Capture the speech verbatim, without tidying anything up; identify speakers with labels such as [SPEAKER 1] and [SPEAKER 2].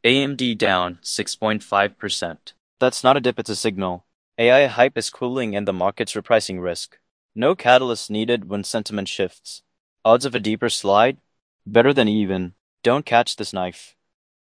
[SPEAKER 1] A M D down six point five percent.
[SPEAKER 2] That's not a dip, it's a signal. A I hype is cooling and the market's repricing risk. No catalyst needed when sentiment shifts. Odds of a deeper slide? Better than even. Don't catch this knife.